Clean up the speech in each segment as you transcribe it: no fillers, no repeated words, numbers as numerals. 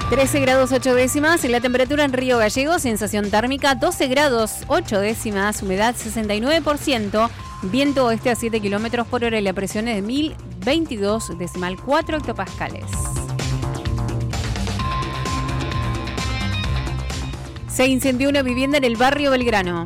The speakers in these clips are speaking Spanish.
13 grados 8 décimas, la temperatura en Río Gallegos, sensación térmica 12 grados 8 décimas, humedad 69%, viento oeste a 7 kilómetros por hora y la presión es de 1022,4 hectopascales. Se incendió una vivienda en el barrio Belgrano.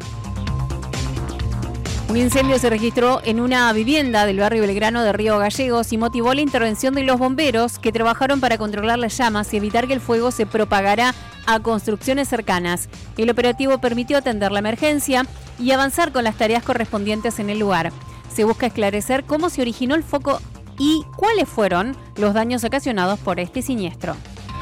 Un incendio se registró en una vivienda del barrio Belgrano de Río Gallegos y motivó la intervención de los bomberos que trabajaron para controlar las llamas y evitar que el fuego se propagara a construcciones cercanas. El operativo permitió atender la emergencia y avanzar con las tareas correspondientes en el lugar. Se busca esclarecer cómo se originó el foco y cuáles fueron los daños ocasionados por este siniestro.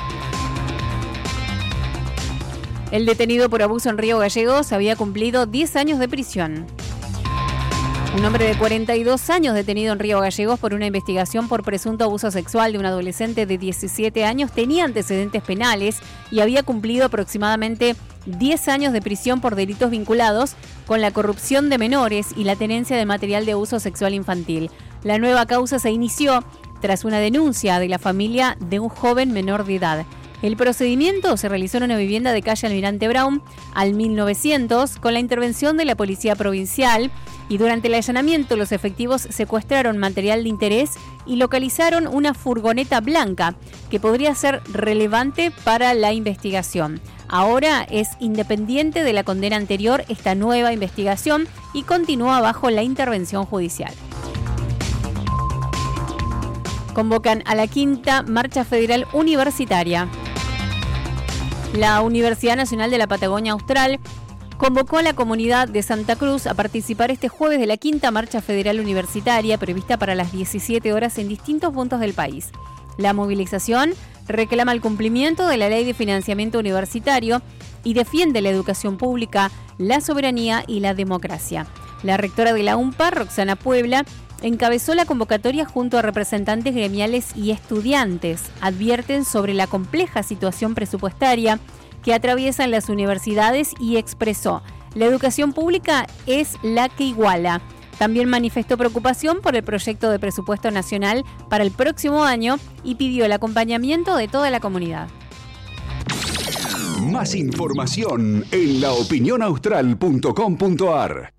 El detenido por abuso en Río Gallegos había cumplido 10 años de prisión. Un hombre de 42 años detenido en Río Gallegos por una investigación por presunto abuso sexual de un adolescente de 17 años tenía antecedentes penales y había cumplido aproximadamente 10 años de prisión por delitos vinculados con la corrupción de menores y la tenencia de material de uso sexual infantil. La nueva causa se inició tras una denuncia de la familia de un joven menor de edad. El procedimiento se realizó en una vivienda de calle Almirante Brown al 1900 con la intervención de la Policía Provincial y durante el allanamiento los efectivos secuestraron material de interés y localizaron una furgoneta blanca que podría ser relevante para la investigación. Ahora es independiente de la condena anterior esta nueva investigación y continúa bajo la intervención judicial. Convocan a la quinta Marcha Federal Universitaria. La Universidad Nacional de la Patagonia Austral convocó a la comunidad de Santa Cruz a participar este jueves de la quinta Marcha Federal Universitaria prevista para las 17 horas en distintos puntos del país. La movilización reclama el cumplimiento de la Ley de Financiamiento Universitario y defiende la educación pública, la soberanía y la democracia. La rectora de la UNPA, Roxana Puebla, encabezó la convocatoria junto a representantes gremiales y estudiantes. Advierten sobre la compleja situación presupuestaria que atraviesan las universidades y expresó: la educación pública es la que iguala. También manifestó preocupación por el proyecto de presupuesto nacional para el próximo año y pidió el acompañamiento de toda la comunidad. Más información en laopinionaustral.com.ar.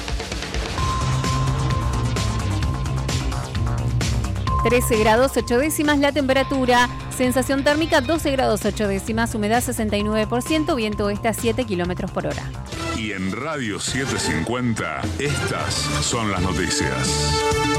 13 grados 8 décimas la temperatura, sensación térmica 12 grados 8 décimas, humedad 69%, viento oeste a 7 kilómetros por hora. Y en Radio 750, estas son las noticias.